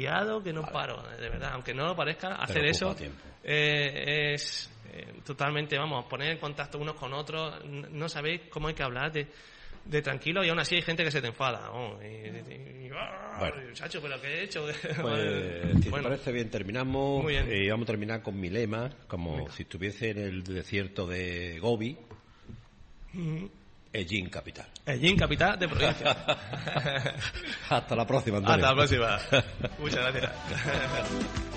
liado que no paro, de verdad. Aunque no lo parezca, hacer eso es totalmente, vamos, poner en contacto unos con otros. No sabéis cómo hay que hablar de tranquilo, y aún así hay gente que se te enfada. Muchacho, ¿pero qué he hecho? Pues, si te parece bien, terminamos. Muy bien. Y vamos a terminar con mi lema, como si estuviese en el desierto de Gobi. Ellín Capital. Ellín Capital de provincia. Hasta la próxima, Antonio. Hasta la próxima. Muchas gracias.